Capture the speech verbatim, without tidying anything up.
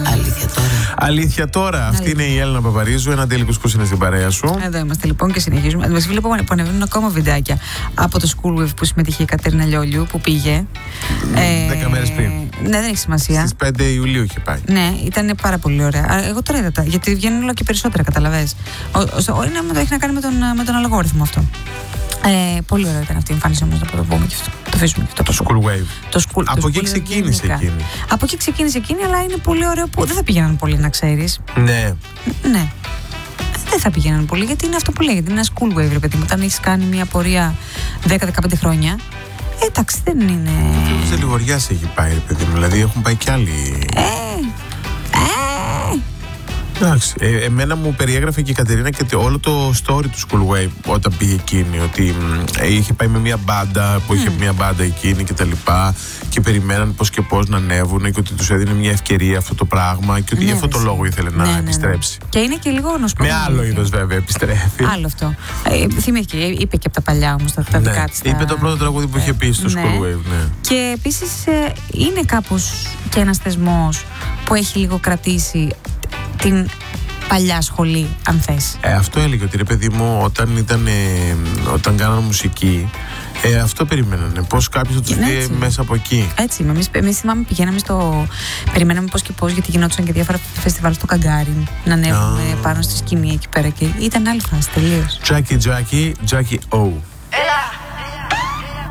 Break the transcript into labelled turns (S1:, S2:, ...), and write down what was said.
S1: Αλήθεια τώρα.
S2: Αλήθεια τώρα. Αλήθεια. Αυτή είναι η Έλληνα Παπαρίζου. Ένα τέλειο κουσκούς είναι στην παρέα σου.
S3: Εδώ είμαστε λοιπόν και συνεχίζουμε. Μας βλέπω που ανεβαίνουν ακόμα βιντεάκια από το School Wave που συμμετείχε η Κατερίνα Λιόλιου που πήγε.
S2: Δέκα ε, μέρες πριν.
S3: Ναι, δεν έχει σημασία.
S2: Στις πέντε Ιουλίου είχε πάει.
S3: Ναι, ήταν πάρα πολύ ωραία. Εγώ τώρα είδα τα. Γιατί βγαίνουν όλο και περισσότερα, καταλαβες. Είναι, έχει να κάνει με τον, με τον αλγόριθμο αυτό. Ε, πολύ ωραία ήταν αυτή η εμφάνιση όμως, να το πούμε και αυτό. Το αφήσουμε και αυτό.
S2: Το School Wave.
S3: Το school,
S2: από
S3: το
S2: εκεί
S3: school
S2: ξεκίνησε
S3: γενικά.
S2: εκείνη.
S3: Από εκεί ξεκίνησε εκείνη, αλλά είναι πολύ ωραίο που δεν θα πήγαιναν πολύ, να ξέρεις.
S2: Ναι.
S3: Ναι. Δεν θα πήγαιναν πολύ, γιατί είναι αυτό που λέγεται. Είναι ένα School Wave, ρε παιδί μου. Όταν έχεις κάνει μια πορεία δέκα με δεκαπέντε χρόνια. Ε, εντάξει, δεν είναι.
S2: Ο φίλος Λιγοριάς έχει πάει, ρε παιδί μου. Δηλαδή έχουν πάει κι άλλοι.
S3: Ε, ε.
S2: Εντάξει, ε, εμένα μου περιέγραφε και η Κατερίνα και όλο το story του School Wave όταν πήγε εκείνη. Ότι ε, είχε πάει με μια μπάντα που είχε mm. μια μπάντα εκείνη και τα λοιπά. Και περιμέναν πώς και πώς να ανέβουν και ότι τους έδινε μια ευκαιρία αυτό το πράγμα. Και ότι ναι, για αυτό το λόγο ήθελε ναι, να ναι, επιστρέψει.
S3: Ναι. Και είναι και λίγο γνωστό.
S2: Με άλλο είδος βέβαια επιστρέφει.
S3: Άλλο αυτό. Ε, θυμήθηκε, είπε και από τα παλιά όμως τα, τα
S2: ναι.
S3: δικά της.
S2: Είπε το πρώτο τραγούδι που είχε πει στο
S3: ναι.
S2: School Wave. Ναι.
S3: Και επίσης ε, είναι κάπως και ένας θεσμός που έχει λίγο κρατήσει την παλιά σχολή, αν θες.
S2: Ε, αυτό έλεγε ότι ρε παιδί μου, όταν, ήταν, ε, όταν κάνανε μουσική, ε, αυτό περιμένανε. Πώς κάποιος θα τους δει μέσα από εκεί.
S3: Έτσι, εμείς, εμείς θυμάμαι πηγαίναμε στο. Περιμέναμε πώς και πώς, γιατί γινόντουσαν και διάφορα φεστιβάλ στο Καγκάριν. Να ανέβουμε oh. πάνω στη σκηνή εκεί πέρα. Και ήταν άλλη φάση τελείως.
S2: Jackie Jackie, Jackie O.